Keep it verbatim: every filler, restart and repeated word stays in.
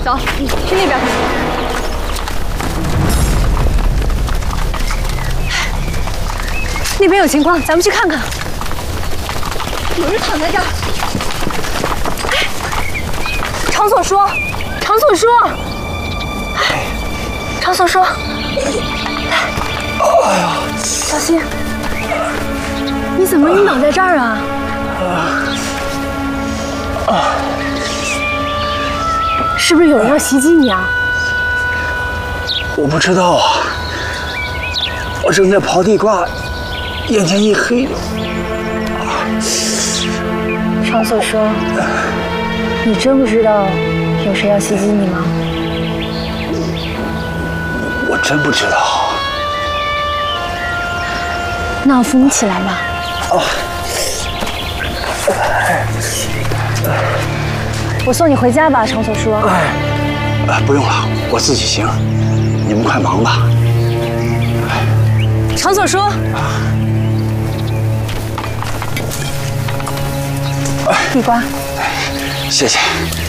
走，去那边看。那边有情况，咱们去看看。有人躺在这儿。哎，场所说，场所说，场所说， 哎呀， 小心！你怎么晕倒在这儿啊？是不是有人要袭击你啊？ 我不知道啊，我正在刨地瓜，眼前一黑。 场所说，你真不知道有谁要袭击你吗？ 我真不知道。 那我扶你起来吧。 哦。 我送你回家吧，场所说。 哎，啊，不用了，我自己行。你们快忙吧。 场所说。地瓜。 谢谢。